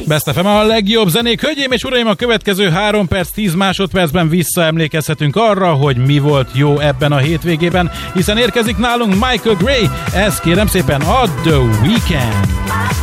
Best FM a legjobb zenék. Hölgyeim és uraim, a következő 3 perc 10 másodpercben visszaemlékezhetünk arra, hogy mi volt jó ebben a hétvégében, hiszen érkezik nálunk Michael Gray, ez kérem szépen a The Weeknd.